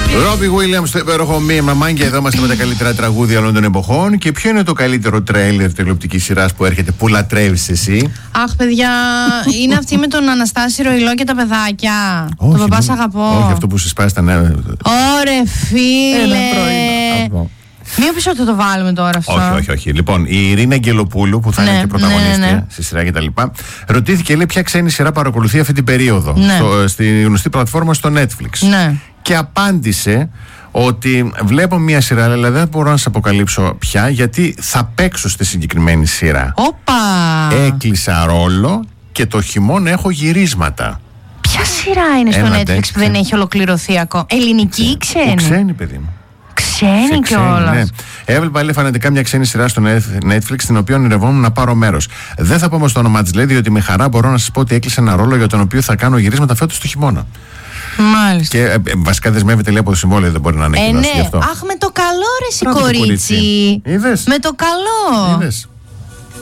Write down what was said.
Ρόμπι Βίλιαμς, το υπέροχο Μία Μαμάν, και εδώ είμαστε με τα καλύτερα τραγούδια όλων των εποχών. Και ποιο είναι το καλύτερο τρέιλερ τηλεοπτικής σειράς που έρχεται, που λατρεύεις εσύ? Αχ, παιδιά, είναι αυτή με τον Αναστάση Ροϊλό και τα παιδάκια. Όχι, το παπά αγαπώ. Όχι, αυτό που σε σπάσει τα νέα. Ωρε φίλε. Μήπως ότι θα το βάλουμε τώρα αυτό? Όχι. Λοιπόν, η Ειρήνα Αγγελοπούλου, που θα είναι και πρωταγωνίστρια στη σειρά κτλ., ρωτήθηκε, λέει, ποια ξένη σειρά παρακολουθεί αυτή την περίοδο στη γνωστή πλατφόρμα στο Netflix. Ναι. Και απάντησε ότι βλέπω μια σειρά, αλλά δεν μπορώ να σας αποκαλύψω πια, γιατί θα παίξω στη συγκεκριμένη σειρά. Όπα! Έκλεισα ρόλο και το χειμώνα έχω γυρίσματα. Ποια σειρά είναι στο Netflix που δεν έχει ολοκληρωθεί ακόμα? Ελληνική ή ξένη? Ξένη, παιδί μου. Ξένη κιόλας. Ναι. Έβλεπα, λέει, φανατικά μια ξένη σειρά στο Netflix, στην οποία ονειρευόμουν να πάρω μέρος. Δεν θα πω όμως το όνομά της, λέει, διότι με χαρά μπορώ να σας πω ότι έκλεισε ένα ρόλο για τον οποίο θα κάνω γυρίσματα φέτος το χειμώνα. Μάλιστα. Και βασικά δεσμεύεται, λέει, από το συμβόλαιο, δεν μπορεί να ανακοινώσει γι' αυτό. Αχ, με το καλό, ρε, κορίτσι. Είδες? Με το καλό. Είδες?